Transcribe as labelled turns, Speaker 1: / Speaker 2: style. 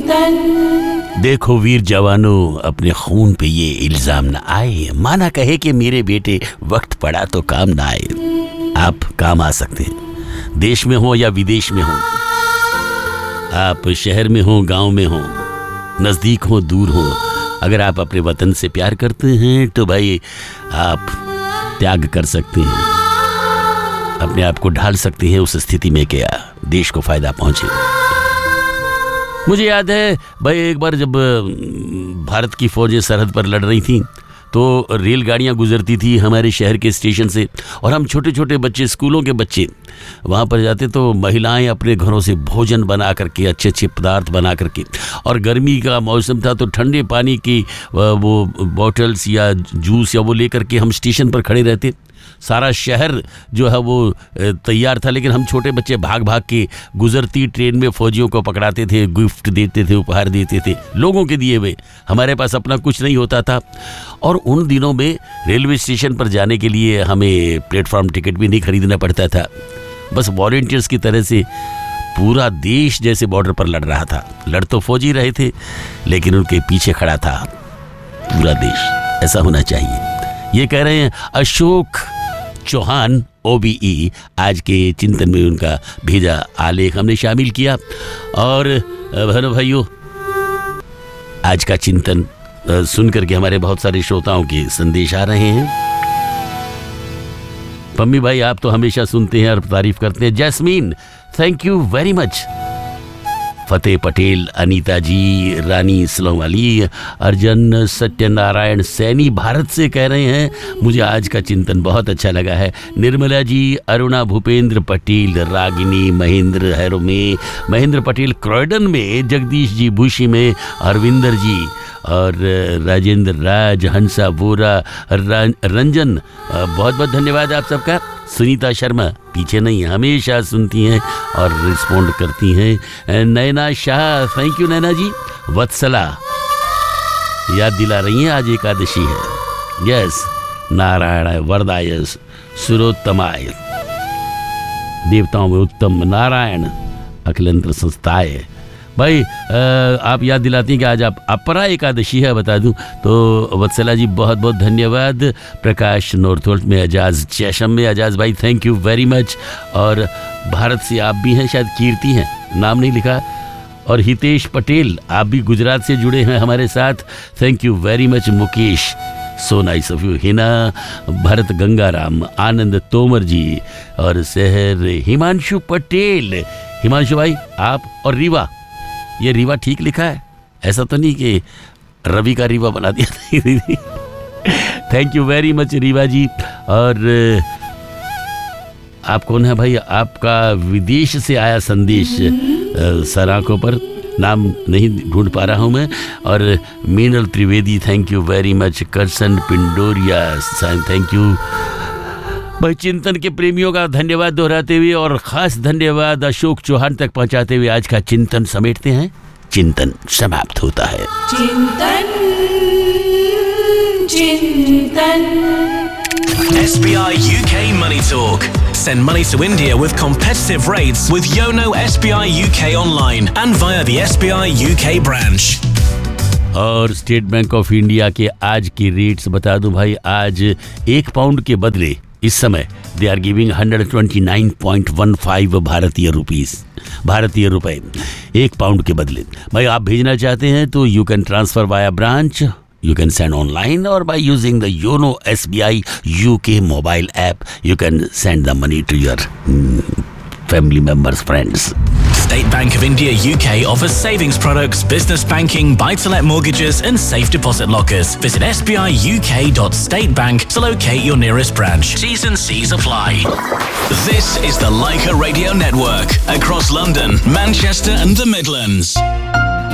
Speaker 1: देखो वीर जवानों, अपने खून पे ये इल्जाम न आए, माना कहे कि मेरे बेटे वक्त पड़ा तो काम ना आए। आप काम आ सकते हैं, देश में हो या विदेश में हो, आप शहर में हो, गांव में हो, नजदीक हो, दूर हो, अगर आप अपने वतन से प्यार करते हैं तो भाई आप त्याग कर सकते हैं, अपने आप को ढाल सकते हैं उस स्थिति में क्या देश को फायदा पहुंचे। मुझे याद है भाई, एक बार जब भारत की फौजें सरहद पर लड़ रही थीं तो रेलगाड़ियां गुजरती थी हमारे शहर के स्टेशन से, और हम छोटे छोटे बच्चे, स्कूलों के बच्चे वहाँ पर जाते तो महिलाएं अपने घरों से भोजन बना करके, अच्छे अच्छे पदार्थ बना करके, और गर्मी का मौसम था तो ठंडे पानी की वो बॉटल्स या जूस या वो लेकर के हम स्टेशन पर खड़े रहते। सारा शहर जो है वो तैयार था, लेकिन हम छोटे बच्चे भाग भाग के गुजरती ट्रेन में फौजियों को पकड़ाते थे, गिफ्ट देते थे, उपहार देते थे, लोगों के दिए हुए। हमारे पास अपना कुछ नहीं होता था, और उन दिनों में रेलवे स्टेशन पर जाने के लिए हमें प्लेटफॉर्म टिकट भी नहीं खरीदना पड़ता था। बस वॉलंटियर्स की तरह से पूरा देश जैसे बॉर्डर पर लड़ रहा था। लड़ तो फौजी रहे थे, लेकिन उनके पीछे खड़ा था पूरा देश। ऐसा होना चाहिए। ये कह रहे हैं अशोक चौहान OBE। आज के चिंतन में उनका भेजा आलेख हमने शामिल किया। और बहनों भाइयों, आज का चिंतन सुनकर के हमारे बहुत सारे श्रोताओं के संदेश आ रहे हैं। पम्मी भाई, आप तो हमेशा सुनते हैं और तारीफ करते हैं। Jasmine, thank you very much. फतेह पटेल, अनीता जी, रानी सलोवाली, अर्जन सत्यनारायण सैनी भारत से कह रहे हैं मुझे आज का चिंतन बहुत अच्छा लगा है। निर्मला जी, अरुणा भूपेंद्र पटेल, रागिनी महेंद्र हैरो में, महेंद्र पटेल क्रॉयडन में, जगदीश जी भूशी में, अरविंदर जी और राजेंद्र राज, हंसा वोरा, रंजन, बहुत बहुत धन्यवाद आप सबका। सुनीता शर्मा पीछे नहीं, हमेशा सुनती हैं और रिस्पॉन्ड करती हैं। नैना शाह, थैंक यू नैना जी। वत्सला याद दिला रही हैं आज एकादशी है। यस, नारायण वरदाय सुरोत्तमाय, देवताओं में उत्तम नारायण, अखिलंत्र संस्थाय। भाई आप याद दिलाती हैं कि आज आप अपरा एकादशी है, बता दूं तो वत्सला जी बहुत बहुत धन्यवाद। प्रकाश नॉर्थोल्ट में, एजाज चैशम में, एजाज भाई थैंक यू वेरी मच। और भारत से आप भी हैं, शायद कीर्ति हैं, नाम नहीं लिखा। और हितेश पटेल, आप भी गुजरात से जुड़े हैं हमारे साथ, thank you very much. Mukesh, so nice of you. Hina, Bharat Gangaram, आनंद तोमर जी और शहर हिमांशु पटेल। हिमांशु भाई आप और रीवा, ये रीवा ठीक लिखा है, ऐसा तो नहीं कि रवि का रीवा बना दिया। Thank you very much Rewa जी। और आप कौन है भाई? आपका विदेश से आया संदेश सराखों पर, नाम नहीं ढूंढ पा रहा हूं मैं। और Meenal Trivedi, thank you very much. Karsan Pindoria, thank you भाई। चिंतन के प्रेमियों का धन्यवाद दोहराते हुए और खास धन्यवाद अशोक चौहान तक पहुंचाते हुए आज का चिंतन समेटते हैं। चिंतन समाप्त होता है।
Speaker 2: चिंतन चिंतन
Speaker 3: SBI UK Money Talk. Send money to India with competitive rates with Yono SBI UK online and via the SBI UK branch.
Speaker 1: और स्टेट बैंक ऑफ इंडिया के आज के रेट्स बता दूं भाई। आज 1 पाउंड के बदले इस समय दे आर गिविंग 129.15 भारतीय रुपए 1 पाउंड के बदले। भाई आप भेजना चाहते हैं तो you can transfer via branch, you can send online, or by using the Yono SBI UK mobile app you can send the money to your family members, friends.
Speaker 3: State Bank of India UK offers savings products, business banking, buy-to-let mortgages and safe deposit lockers. Visit sbiuk.statebank to locate your nearest branch. T's and C's apply. This is the Leica Radio Network across London, Manchester and the Midlands.